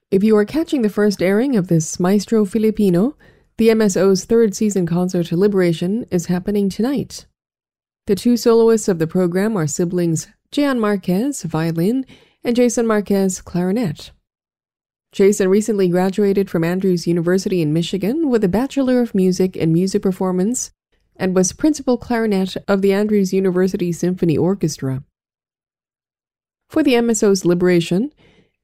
If you are catching the first airing of this Maestro Filipino, the MSO's third season concert Liberation is happening tonight. The two soloists of the program are siblings Jean Marquez, violin, and Jason Marquez, clarinet. Jason recently graduated from Andrews University in Michigan with a Bachelor of Music in Music Performance and was principal clarinet of the Andrews University Symphony Orchestra. For the MSO's Liberation,